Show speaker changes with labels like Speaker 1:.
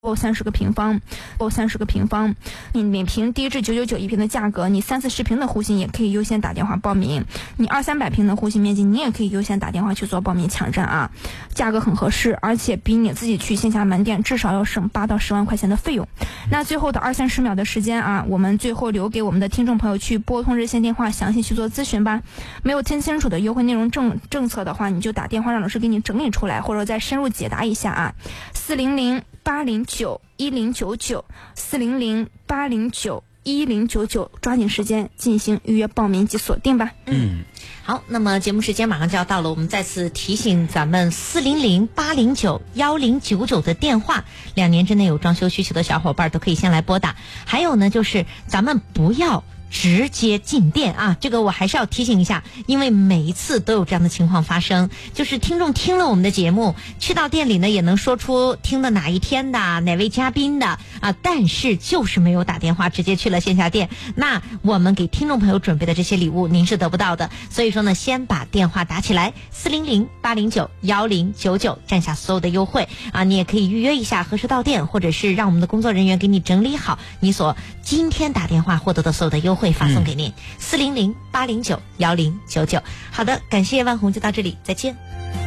Speaker 1: 30个平方，30个平方，你每平低至999一平的价格，你30-40平的户型也可以优先打电话报名，你200-300平的户型面积，你也可以优先打电话去做报名抢占啊，价格很合适，而且比你自己去线下门店至少要省8到10万块钱的费用。那最后的20-30秒的时间啊，我们最后留给我们的听众朋友去拨通热线电话，详细去做咨询吧。没有听清楚的优惠内容政策的话，你就打电话让老师给你整理出来，或者再深入解答一下啊。400-809-1099，400-809-1099，抓紧时间进行预约报名及锁定吧。
Speaker 2: 好，那么节目时间马上就要到了，我们再次提醒咱们400-809-1099的电话，2年之内有装修需求的小伙伴都可以先来拨打。还有呢，就是咱们不要直接进店啊，这个我还是要提醒一下，因为每一次都有这样的情况发生，就是听众听了我们的节目，去到店里呢也能说出听的哪一天的哪位嘉宾的啊，但是就是没有打电话，直接去了线下店，那我们给听众朋友准备的这些礼物您是得不到的。所以说呢，先把电话打起来，400-809-1099，占下所有的优惠啊，你也可以预约一下何时到店，或者是让我们的工作人员给你整理好你所今天打电话获得的所有的优惠发送给您，400-809-1099。好的，感谢万红，就到这里，再见。